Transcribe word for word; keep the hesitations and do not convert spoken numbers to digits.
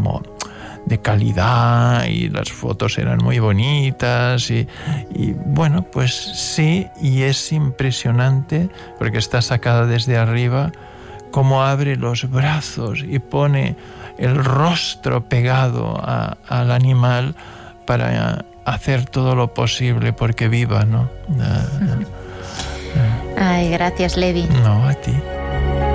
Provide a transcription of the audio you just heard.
como de calidad y las fotos eran muy bonitas y, y bueno, pues sí, y es impresionante porque está sacada desde arriba, cómo abre los brazos y pone el rostro pegado a, al animal para hacer todo lo posible porque viva, ¿no? Ay, gracias, Levi. No, a ti.